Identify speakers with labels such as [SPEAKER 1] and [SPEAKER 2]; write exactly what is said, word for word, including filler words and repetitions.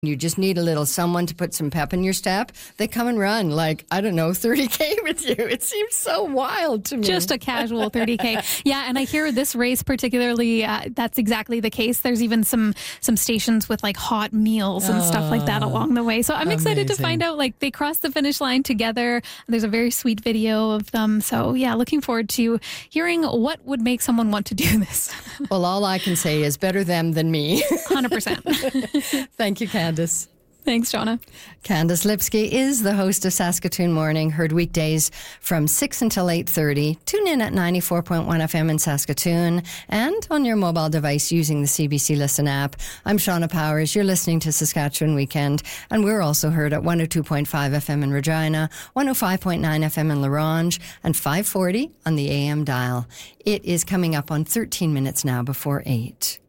[SPEAKER 1] You just need a little someone to put some pep in your step. They come and run like, I don't know, thirty K with you. It seems so wild to me.
[SPEAKER 2] Just a casual thirty K. Yeah, and I hear this race particularly, uh, that's exactly the case. There's even some some stations with like hot meals and oh, stuff like that along the way. So I'm amazing. Excited to find out, like, they crossed the finish line together. There's a very sweet video of them. So yeah, looking forward to hearing what would make someone want to do this.
[SPEAKER 1] Well, all I can say is better them than me.
[SPEAKER 2] one hundred percent.
[SPEAKER 1] Thank you, Candace.
[SPEAKER 2] Thanks, Shauna.
[SPEAKER 1] Candace Lipsky is the host of Saskatoon Morning, heard weekdays from six until eight thirty. Tune in at ninety-four point one F M in Saskatoon and on your mobile device using the C B C Listen app. I'm Shauna Powers. You're listening to Saskatchewan Weekend, and we're also heard at one oh two point five F M in Regina, one oh five point nine F M in La Ronge, and five forty on the A M dial. It is coming up on thirteen minutes now before eight.